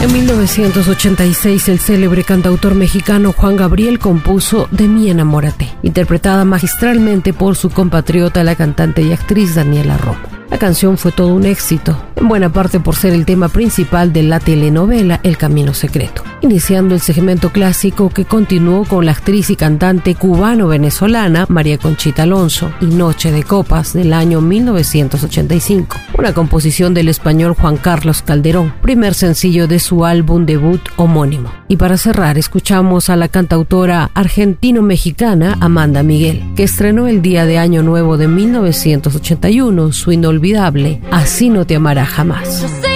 En 1986, el célebre cantautor mexicano Juan Gabriel compuso De mí enamórate, interpretada magistralmente por su compatriota, la cantante y actriz Daniela Romo. La canción fue todo un éxito, en buena parte por ser el tema principal de la telenovela El Camino Secreto, iniciando el segmento clásico que continuó con la actriz y cantante cubano-venezolana María Conchita Alonso y Noche de Copas del año 1985, una composición del español Juan Carlos Calderón, primer sencillo de su álbum debut homónimo. Y para cerrar, escuchamos a la cantautora argentino-mexicana Amanda Miguel, que estrenó el día de Año Nuevo de 1981 su inolvidable Así no te amará jamás.